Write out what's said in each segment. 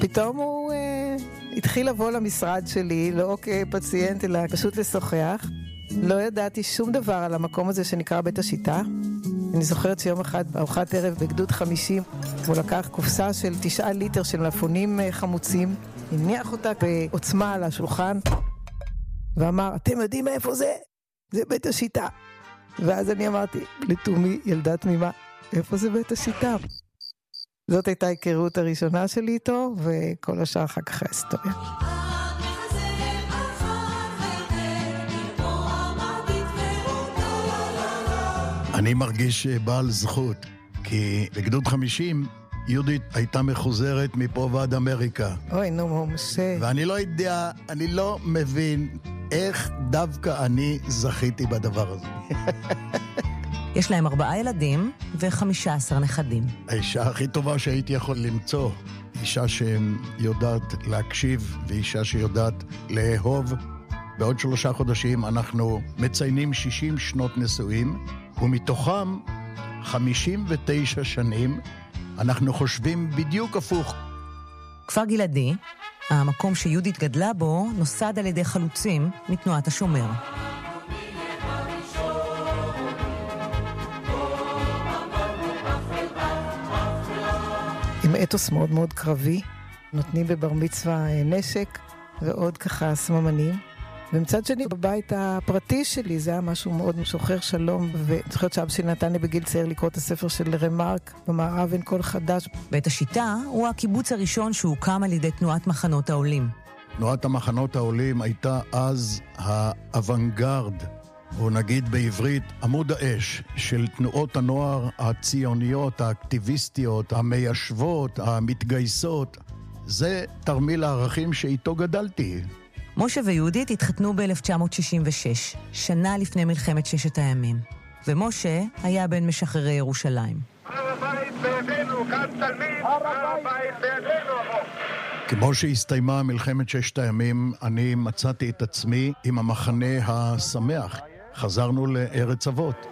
פתאום הוא התחיל לבוא למשרד שלי, לא כפציינט, אלא פשוט לשוחח. לא ידעתי שום דבר על המקום הזה שנקרא בית השיטה. אני זוכרת שיום אחד בארוחת ערב בגדוד 50, הוא לקח קופסה של 9 ליטר של מלפפונים חמוצים, הניח אותה בעוצמה על השולחן, ואמר, אתם יודעים איפה זה? זה בית השיטה. ואז אני אמרתי, לתומי, ילדה תמימה, איפה זה בית השיטה? זאת הייתה ההיכרות הראשונה שלי איתו, וכל השאר אחר כך ההיסטוריה. אני מרגיש בעל זכות, כי בגדוד 50 יהודית הייתה מחוזרת מפה ועד אמריקה. אוי, נו, משה. ואני לא יודע, אני לא מבין איך דווקא אני זכיתי בדבר הזה. יש להם 4 ילדים ו15 נכדים. האישה הכי טובה שהייתי יכול למצוא, אישה שיודעת להקשיב ואישה שיודעת לאהוב. בעוד 3 חודשים אנחנו מציינים 60 שנות נישואים, ומתוכם 59 שנים אנחנו חושבים בדיוק הפוך. כפר גלעדי, המקום שיהודית גדלה בו, נוסד על ידי חלוצים מתנועת השומר. עם אתוס מאוד מאוד קרבי, נותנים בבר מצווה נשק ועוד ככה סממנים. ומצד שני, בבית הפרטי שלי זה היה משהו מאוד שוחר שלום, ואני זוכרת שאבא שלי נתן לי בגיל צעיר לקרוא את הספר של רמרק, במערב אין כל חדש. בית השיטה הוא הקיבוץ הראשון שהוקם על ידי תנועת מחנות העולים. תנועת המחנות העולים הייתה אז האוונגרד, או נגיד בעברית עמוד האש, של תנועות הנוער הציוניות, האקטיביסטיות, המיישבות, המתגייסות. זה תרמיל הערכים שאיתו גדלתי. משה ויהודית התחתנו ב-1966, שנה לפני מלחמת 6 הימים. ומשה היה בן משחררי ירושלים. הר הבית בידינו, כאן תלמיד, הר הבית בידינו. כמו שהסתיימה מלחמת 6 הימים, אני מצאתי את עצמי עם המחנה השמח. חזרנו לארץ אבות.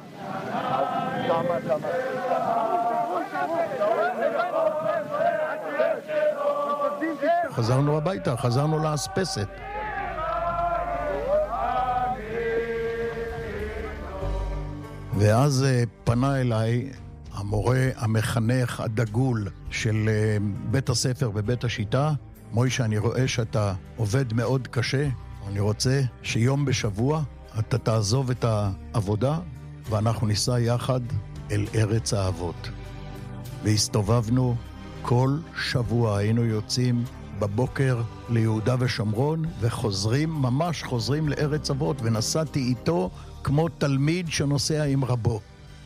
חזרנו הביתה, חזרנו לאספסת. ואז פנה אליי המורה, המחנך, הדגול של בית הספר ובית השיטה. מוישה, אני רואה שאתה עובד מאוד קשה. אני רוצה שיום בשבוע אתה תעזוב את העבודה ואנחנו ניסע יחד אל ארץ האבות. והסתובבנו כל שבוע, היינו יוצאים בבוקר ליהודה ושומרון וחוזרים, ממש חוזרים לארץ אבות, ונסעתי איתו כמו תלמיד שנוסע עם רבו.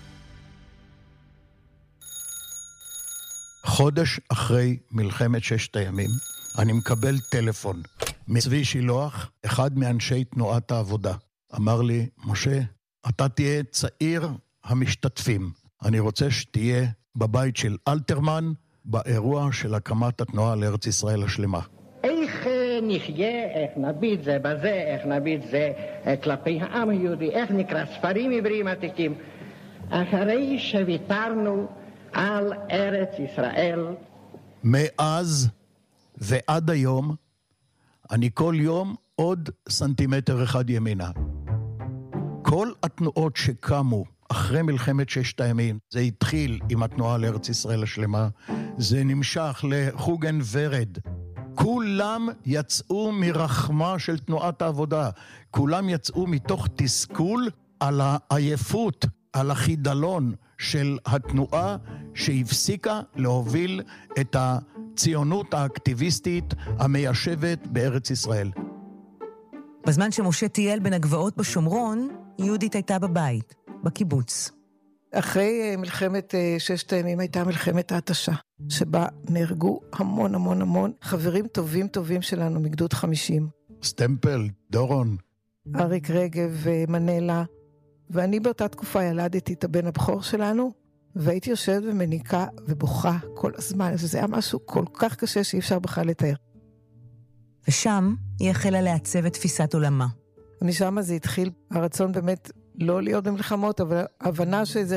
חודש אחרי מלחמת 6 הימים, אני מקבל טלפון מצבי שילוח, אחד מאנשי תנועת העבודה. אמר לי, משה, אתה תהיה צעיר המשתתפים. אני רוצה שתהיה בבית של אלתרמן, באירוע של הקמת התנועה לארץ ישראל השלמה. איך נחיה, איך נביט זה בזה, איך נביט זה כלפי העם היהודי, איך נקרא ספרים עבריים עתיקים. אחרי שוויתרנו על ארץ ישראל. מאז ועד היום, אני כל יום עוד סנטימטר אחד ימינה. כל התנועות שקמו אחרי מלחמת 6 הימים, זה התחיל עם התנועה לארץ ישראל השלמה, זה נמשך לחוגן ורד. כולם יצאו מרחמה של תנועת העבודה, כולם יצאו מתוך תסכול על העייפות, על החידלון של התנועה שהפסיקה להוביל את הציונות האקטיביסטית המיישבת בארץ ישראל. בזמן שמשה טייל בין הגבעות בשומרון, יהודית הייתה בבית, בקיבוץ. אחרי מלחמת 6 הימים הייתה מלחמת ההתשה, שבה נהרגו המון המון המון חברים טובים שלנו מגדוד 50. סטמפל, דורון. אריק רגב ומנלה. ואני באותה תקופה ילדתי את הבן הבכור שלנו, והייתי יושבת ומניקה ובוכה כל הזמן. זה היה משהו כל כך קשה שאי אפשר בכלל לתאר. ושם היא החלה לעצב את תפיסת עולמה. משם זה התחיל הרצון באמת לא להיות במלחמות, אבל ההבנה שזה